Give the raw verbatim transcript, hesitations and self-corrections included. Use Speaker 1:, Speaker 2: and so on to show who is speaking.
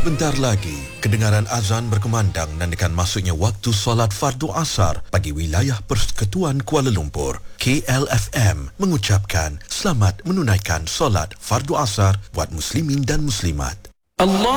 Speaker 1: Sebentar lagi, kedengaran azan berkumandang nandakan masuknya waktu solat fardu asar bagi wilayah Persekutuan Kuala Lumpur. K L F M mengucapkan selamat menunaikan solat fardu asar buat muslimin dan muslimat. Allah